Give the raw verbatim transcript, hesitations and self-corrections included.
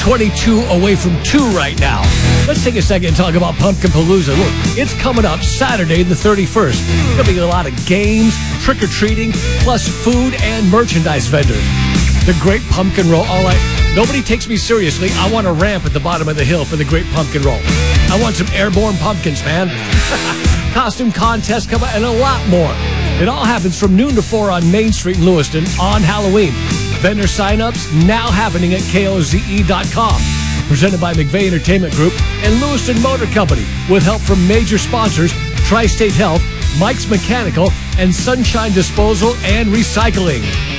twenty-two away from two right now. Let's take a second and talk about Pumpkin Palooza. Look, it's coming up Saturday the thirty-first. There'll be a lot of games, trick-or-treating, plus food and merchandise vendors. The Great Pumpkin Roll. All right, nobody takes me seriously. I want a ramp at the bottom of the hill for the Great Pumpkin Roll. I want some airborne pumpkins, man. Costume contest coming and a lot more. It all happens from noon to four on Main Street in Lewiston on Halloween. Vendor sign-ups now happening at K O Z E dot com. Presented by McVeigh Entertainment Group and Lewiston Motor Company, with help from major sponsors Tri-State Health, Mike's Mechanical, and Sunshine Disposal and Recycling.